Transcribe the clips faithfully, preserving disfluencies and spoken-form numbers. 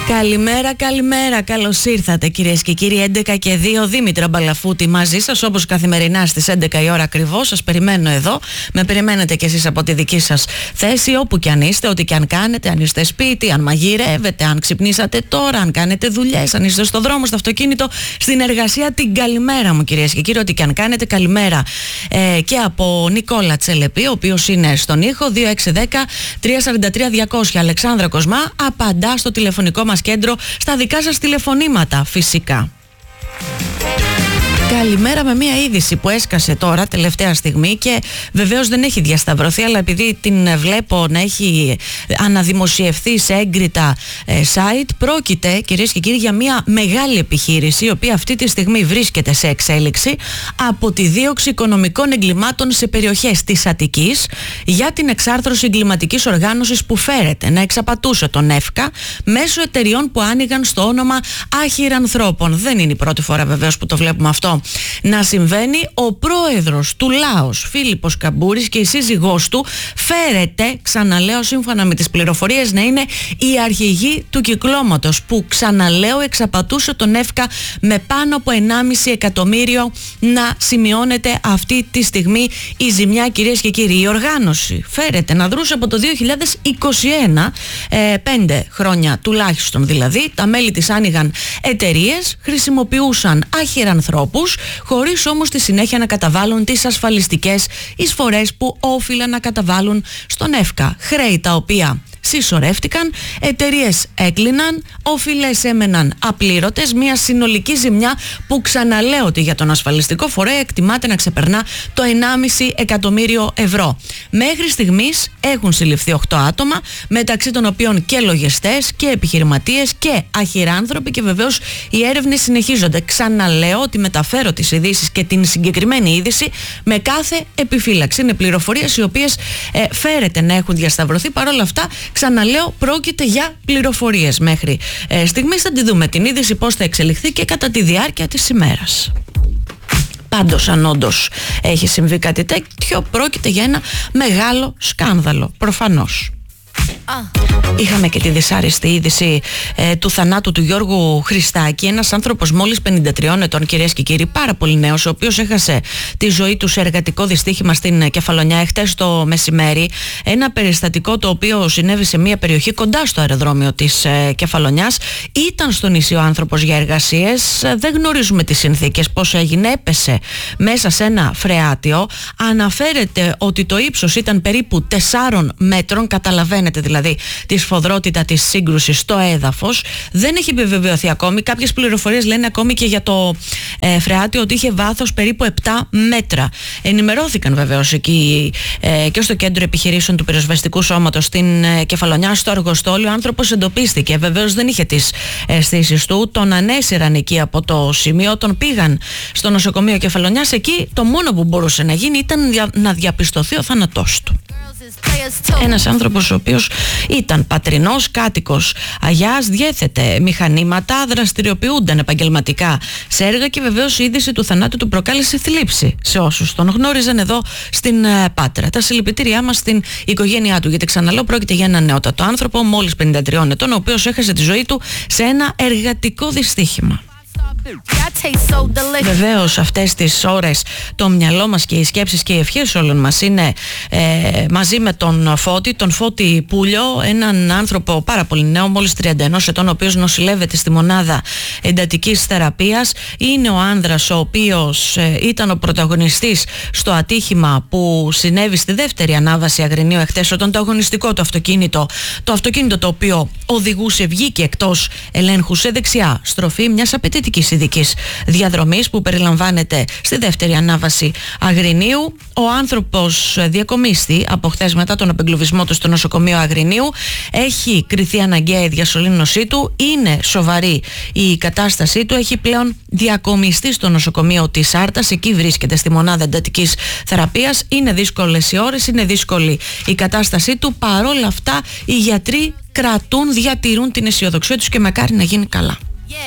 Καλημέρα, καλημέρα. Καλώς ήρθατε, κυρίες και κύριοι. έντεκα και δύο, Δήμητρα Μπαλαφούτη μαζί σας, όπως καθημερινά στις έντεκα η ώρα ακριβώς. Σας περιμένω εδώ. Με περιμένετε κι εσείς από τη δική σας θέση, όπου κι αν είστε, ό,τι κι αν κάνετε. Αν είστε σπίτι, αν μαγειρεύετε, αν ξυπνήσατε τώρα, αν κάνετε δουλειές, αν είστε στο δρόμο, στο αυτοκίνητο, στην εργασία. Την καλημέρα μου, κυρίες και κύριοι, ό,τι κι αν κάνετε. Καλημέρα ε, και από Νικόλα Τσελεπή, ο οποίος είναι στον ήχο. Δύο έξι δέκα τρία σαράντα τρία διακόσια. Αλεξάνδρα Κοσμά απαντά στο τηλεφωνικό μας κέντρο στα δικά σας τηλεφωνήματα, φυσικά. Καλημέρα με μια είδηση που έσκασε τώρα τελευταία στιγμή και βεβαίως δεν έχει διασταυρωθεί, αλλά επειδή την βλέπω να έχει αναδημοσιευθεί σε έγκριτα ε, site, πρόκειται, κυρίες και κύριοι, για μια μεγάλη επιχείρηση η οποία αυτή τη στιγμή βρίσκεται σε εξέλιξη από τη δίωξη οικονομικών εγκλημάτων σε περιοχές της Αττικής για την εξάρθρωση εγκληματικής οργάνωσης που φέρεται να εξαπατούσε τον ΕΦΚΑ μέσω εταιριών που άνοιγαν στο όνομα άχυρανθρώπων. Δεν είναι η πρώτη φορά βεβαίως που το βλέπουμε αυτό να συμβαίνει. Ο πρόεδρος του Λάος, Φίλιππος Καμπούρης, και η σύζυγός του φέρεται, ξαναλέω σύμφωνα με τις πληροφορίες, να είναι η αρχηγοί του κυκλώματος που, ξαναλέω, εξαπατούσε τον ΕΦΚΑ με πάνω από ενάμιση εκατομμύριο. Να σημειώνεται αυτή τη στιγμή η ζημιά, κυρίες και κύριοι. Η οργάνωση φέρεται να δρούσε από το δύο χιλιάδες είκοσι ένα, ε, πέντε χρόνια τουλάχιστον δηλαδή. Τα μέλη της άνοιγαν εταιρείες, χρησιμοποιούσαν άχυρανθρώπους, χωρίς όμως στη συνέχεια να καταβάλουν τις ασφαλιστικές εισφορές που όφυλαν να καταβάλουν στον ΕΦΚΑ. Χρέη τα οποία συσσωρεύτηκαν, εταιρείες έκλειναν, οφειλές έμεναν απλήρωτες, μια συνολική ζημιά που, ξαναλέω, ότι για τον ασφαλιστικό φορέα εκτιμάται να ξεπερνά το ενάμιση εκατομμύριο ευρώ. Μέχρι στιγμής έχουν συλληφθεί οκτώ άτομα, μεταξύ των οποίων και λογιστές και επιχειρηματίες και αχυράνθρωποι, και βεβαίως οι έρευνες συνεχίζονται. Ξαναλέω ότι μεταφέρω τις ειδήσεις και την συγκεκριμένη είδηση με κάθε επιφύλαξη. Είναι πληροφορίες οι οποίες ε, φέρεται να έχουν διασταυρωθεί. Παρ' όλα αυτά, ξαναλέω, πρόκειται για πληροφορίες μέχρι ε, στιγμής. Θα τη δούμε την είδηση πώς θα εξελιχθεί και κατά τη διάρκεια της ημέρας. Πάντως, αν όντως έχει συμβεί κάτι τέτοιο, πρόκειται για ένα μεγάλο σκάνδαλο, προφανώς. Ah. Είχαμε και τη δυσάρεστη είδηση ε, του θανάτου του Γιώργου Χριστάκη, ένας άνθρωπος μόλις πενήντα τριών ετών, κυρίες και κύριοι, πάρα πολύ νέος, ο οποίος έχασε τη ζωή του σε εργατικό δυστύχημα στην Κεφαλονιά εχθές το μεσημέρι. Ένα περιστατικό το οποίο συνέβη σε μια περιοχή κοντά στο αεροδρόμιο της ε, Κεφαλονιάς. Ήταν στο νησί ο άνθρωπος για εργασίες, δεν γνωρίζουμε τις συνθήκες, πώς έγινε, έπεσε μέσα σε ένα φρεάτιο. Αναφέρεται ότι το ύψος ήταν περίπου τεσσάρων μέτρων, καταλαβαίνετε δηλαδή τη σφοδρότητα της σύγκρουσης στο έδαφος. Δεν έχει επιβεβαιωθεί ακόμη. Κάποιες πληροφορίες λένε ακόμη και για το ε, φρεάτιο ότι είχε βάθος περίπου επτά μέτρα. Ενημερώθηκαν βεβαίως εκεί ε, και στο κέντρο επιχειρήσεων του πυροσβεστικού σώματος στην ε, Κεφαλονιά, στο αργοστόλιο. Ο άνθρωπος εντοπίστηκε. Βεβαίως δεν είχε τις αισθήσεις του. Τον ανέσυραν εκεί από το σημείο. Τον πήγαν στο νοσοκομείο Κεφαλονιάς. Εκεί το μόνο που μπορούσε να γίνει ήταν δια, να διαπιστωθεί ο θάνατός του. Ένας άνθρωπος ο οποίος ήταν πατρινός, κάτοικος Αγιάς, διέθετε μηχανήματα, δραστηριοποιούνταν επαγγελματικά σε έργα και βεβαίως η είδηση του θανάτου του προκάλεσε θλίψη σε όσους τον γνώριζαν εδώ στην Πάτρα. Τα συλληπιτήριά μας στην οικογένειά του, γιατί, ξαναλέω, πρόκειται για έναν νεότατο άνθρωπο μόλις πενήντα τριών ετών, ο οποίος έχασε τη ζωή του σε ένα εργατικό δυστύχημα. Βεβαίως αυτές τις ώρες το μυαλό μας και οι σκέψεις και οι ευχές όλων μας είναι ε, μαζί με τον Φώτη, τον Φώτη Πούλιο, έναν άνθρωπο πάρα πολύ νέο, μόλις τριάντα ένα ετών, ο οποίος νοσηλεύεται στη μονάδα εντατικής θεραπείας. Είναι ο άνδρας ο οποίος ε, ήταν ο πρωταγωνιστής στο ατύχημα που συνέβη στη δεύτερη ανάβαση Αγρινίου εχθές, όταν το αγωνιστικό του αυτοκίνητο, το αυτοκίνητο το οποίο οδηγούσε, βγήκε εκτός ελέγχου σε δεξιά στροφή μιας απαιτητικής ειδικής διαδρομής που περιλαμβάνεται στη δεύτερη ανάβαση Αγρινίου. Ο άνθρωπος διακομίστη από χθες μετά τον απεγκλωβισμό του στο νοσοκομείο Αγρινίου. Έχει κριθεί αναγκαία η διασωλήνωσή του. Είναι σοβαρή η κατάστασή του. Έχει πλέον διακομιστεί στο νοσοκομείο της Άρτας. Εκεί βρίσκεται στη μονάδα εντατικής θεραπείας. Είναι δύσκολες οι ώρες, είναι δύσκολη η κατάστασή του. Παρόλα αυτά οι γιατροί κρατούν, διατηρούν την αισιοδοξία τους και μακάρι να γίνει καλά. Yeah.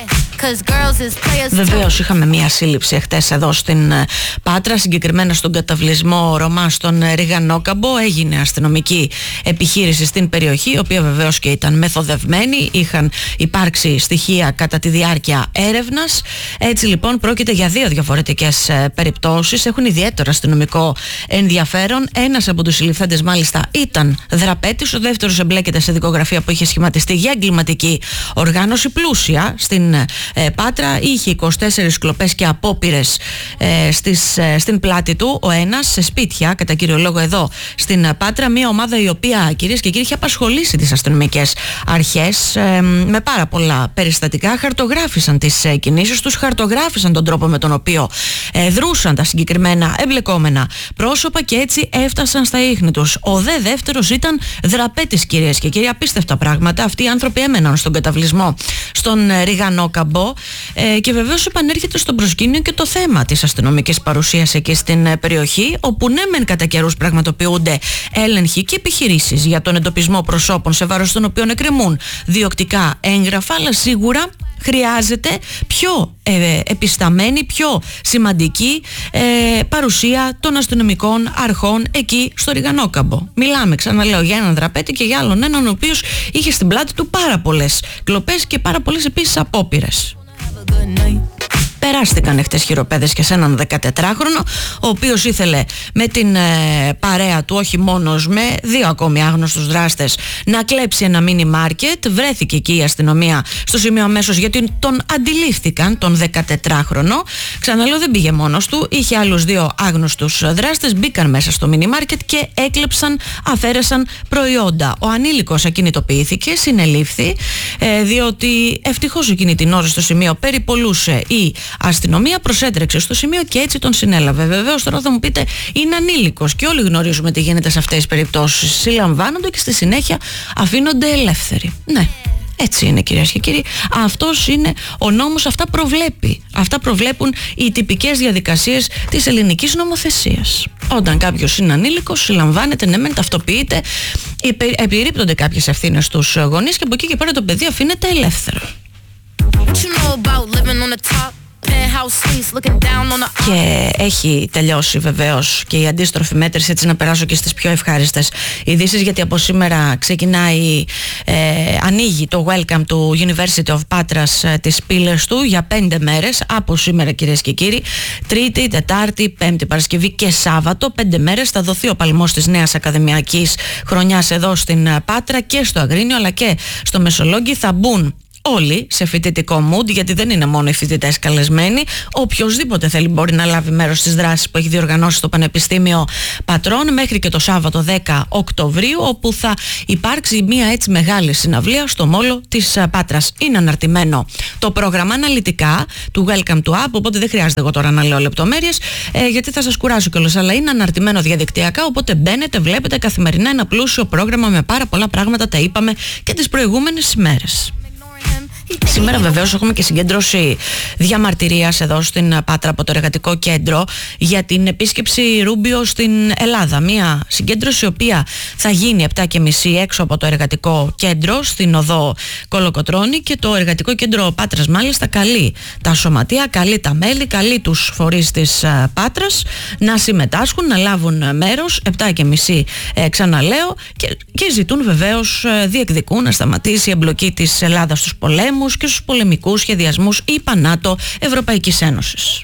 Βεβαίως είχαμε μία σύλληψη εχθές εδώ στην Πάτρα, συγκεκριμένα στον καταβλισμό Ρωμά στον Ριγανόκαμπο. Έγινε αστυνομική επιχείρηση στην περιοχή, η οποία βεβαίως και ήταν μεθοδευμένη. Είχαν υπάρξει στοιχεία κατά τη διάρκεια έρευνας. Έτσι λοιπόν πρόκειται για δύο διαφορετικές περιπτώσεις. Έχουν ιδιαίτερο αστυνομικό ενδιαφέρον. Ένας από τους συλληφθέντες μάλιστα ήταν δραπέτης. Ο δεύτερος εμπλέκεται σε δικογραφία που είχε σχηματιστεί για εγκληματική οργάνωση πλούσια στην ε, Πάτρα. Είχε είκοσι τέσσερις κλοπές και απόπειρες ε, στις, ε, στην πλάτη του. Ο ένας σε σπίτια, κατά κύριο λόγο εδώ στην Πάτρα. Μια ομάδα η οποία, κυρίες και κύριοι, είχε απασχολήσει τις αστυνομικές αρχές ε, με πάρα πολλά περιστατικά. Χαρτογράφησαν τις ε, κινήσεις τους, χαρτογράφησαν τον τρόπο με τον οποίο ε, δρούσαν τα συγκεκριμένα εμπλεκόμενα πρόσωπα και έτσι έφτασαν στα ίχνη τους. Ο δε δεύτερος ήταν δραπέτης, κυρίες και κύριοι. Απίστευτα πράγματα. Αυτοί οι άνθρωποι έμεναν στον καταβλισμό στον Ριγανόκαμπο ε, και βεβαίως επανέρχεται στο προσκήνιο και το θέμα της αστυνομικής παρουσίας εκεί στην ε, περιοχή, όπου ναι μεν κατά καιρούς πραγματοποιούνται έλεγχοι και επιχειρήσεις για τον εντοπισμό προσώπων σε βάρος των οποίων εκκρεμούν διοκτικά έγγραφα, αλλά σίγουρα χρειάζεται πιο ε, επισταμένη, πιο σημαντική ε, παρουσία των αστυνομικών αρχών εκεί στο Ριγανόκαμπο. Μιλάμε, ξαναλέω, για έναν δραπέτη και για άλλον έναν ο οποίος είχε στην πλάτη του πάρα πολλές κλοπές και πάρα πολλές επίσης απόπειρες. Περάστηκαν εχθές χειροπέδες και σε έναν δεκατετράχρονο, ο οποίος ήθελε με την ε, παρέα του, όχι μόνος, με δύο ακόμη άγνωστους δράστες, να κλέψει ένα μίνι μάρκετ. Βρέθηκε εκεί η αστυνομία στο σημείο αμέσως, γιατί τον αντιλήφθηκαν τον δεκατετράχρονο. Ξαναλέω, δεν πήγε μόνος του, είχε άλλους δύο άγνωστους δράστες, μπήκαν μέσα στο μίνι μάρκετ και έκλεψαν, αφαίρεσαν προϊόντα. Ο ανήλικος ακινητοποιήθηκε, συνελήφθη, ε, διότι ευτυχώς εκείνη την ώρα στο σημείο περιπολούσε η αστυνομία, προσέτρεξε στο σημείο και έτσι τον συνέλαβε. Βεβαίως τώρα θα μου πείτε, είναι ανήλικος και όλοι γνωρίζουμε τι γίνεται σε αυτές τις περιπτώσεις. Συλλαμβάνονται και στη συνέχεια αφήνονται ελεύθεροι. Ναι. Έτσι είναι, κυρίες και κύριοι. Αυτός είναι ο νόμος, αυτά προβλέπει. Αυτά προβλέπουν οι τυπικές διαδικασίες της ελληνικής νομοθεσίας. Όταν κάποιος είναι ανήλικος, συλλαμβάνεται, ναι μεν, ταυτοποιείται, επιρρύπτονται κάποιες ευθύνες στους γονείς και από εκεί και πέρα το παιδί αφήνεται ελεύθερο. Και έχει τελειώσει βεβαίως και η αντίστροφη μέτρηση, έτσι να περάσω και στις πιο ευχάριστες ειδήσεις, γιατί από σήμερα ξεκινάει, ε, ανοίγει το Welcome του University of Patras ε, τις πύλες του για πέντε μέρες, από σήμερα, κυρίες και κύριοι, Τρίτη, Τετάρτη, Πέμπτη, Παρασκευή και Σάββατο. Πέντε μέρες θα δοθεί ο παλμός της νέας ακαδημιακής χρονιάς εδώ στην Πάτρα και στο Αγρίνιο αλλά και στο Μεσολόγγι. Θα μπουν όλοι σε φοιτητικό mood, γιατί δεν είναι μόνο οι φοιτητές καλεσμένοι. Οποιοςδήποτε θέλει μπορεί να λάβει μέρος στις δράσεις που έχει διοργανώσει το Πανεπιστήμιο Πατρών μέχρι και το Σάββατο δέκα Οκτωβρίου, όπου θα υπάρξει μια έτσι μεγάλη συναυλία στο μόλο της Πάτρας. Είναι αναρτημένο το πρόγραμμα αναλυτικά του Welcome to App, οπότε δεν χρειάζεται εγώ τώρα να λέω λεπτομέρειες, ε, γιατί θα σας κουράσω κιόλας, αλλά είναι αναρτημένο διαδικτυακά, οπότε μπαίνετε, βλέπετε καθημερινά ένα πλούσιο πρόγραμμα με πάρα πολλά πράγματα, τα είπαμε και τις προηγούμενες ημέρες. Σήμερα βεβαίως έχουμε και συγκέντρωση διαμαρτυρίας εδώ στην Πάτρα από το Εργατικό Κέντρο για την επίσκεψη Ρούμπιο στην Ελλάδα. Μια συγκέντρωση η οποία θα γίνει επτά και μισή έξω από το Εργατικό Κέντρο στην οδό Κολοκοτρώνη, και το Εργατικό Κέντρο Πάτρας μάλιστα καλεί τα σωματεία, καλεί τα μέλη, καλεί τους φορείς της Πάτρας να συμμετάσχουν, να λάβουν μέρος. Επτά και μισή ε, ξαναλέω, και, και ζητούν βεβαίως, ε, διεκδικούν να σταματήσει η εμπλοκή της Ελλάδας στους πολέμους και στους πολεμικούς σχεδιασμούς ΙΠΑ, ΝΑΤΟ, Ευρωπαϊκής Ένωσης.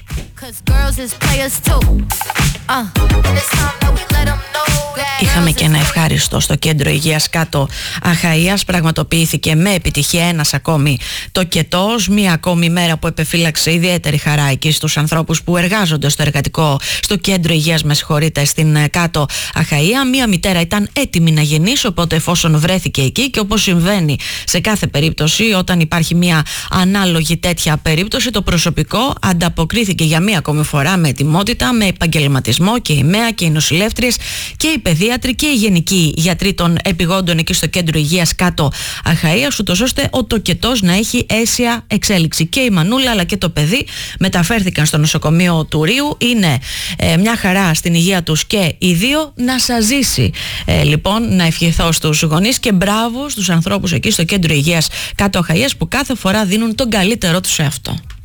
Είχαμε και ένα ευχάριστο στο Κέντρο Υγείας Κάτω Αχαΐας. Πραγματοποιήθηκε με επιτυχία ένας ακόμη τοκετός, μία ακόμη μέρα που επεφύλαξε ιδιαίτερη χαρά εκεί στους ανθρώπους που εργάζονται στο εργατικό, στο Κέντρο Υγείας, με συγχωρείτε, στην Κάτω Αχαΐα. Μία μητέρα ήταν έτοιμη να γεννήσει, οπότε εφόσον βρέθηκε εκεί, και όπως συμβαίνει σε κάθε περίπτωση όταν υπάρχει μία ανάλογη τέτοια περίπτωση, το προσωπικό ανταποκρίθηκε για μία ακόμη φορά με ετοιμότητα, με επαγγελματισμό, και η ΜΕΑ και οι νοσηλεύτριες και οι παιδίατροι και οι γενικοί γιατροί των επιγόντων εκεί στο κέντρο υγείας κάτω Αχαΐας, ούτως ώστε ο τοκετός να έχει αίσια εξέλιξη. Και η μανούλα αλλά και το παιδί μεταφέρθηκαν στο νοσοκομείο του Ρείου. Είναι ε, μια χαρά στην υγεία τους και οι δύο. Να σας ζήσει ε, λοιπόν, να ευχηθώ στους γονείς και μπράβο στους ανθρώπους εκεί στο κέντρο υγείας κάτω Αχαΐας που κάθε φορά δίνουν τον καλύτερό τους σε αυτό.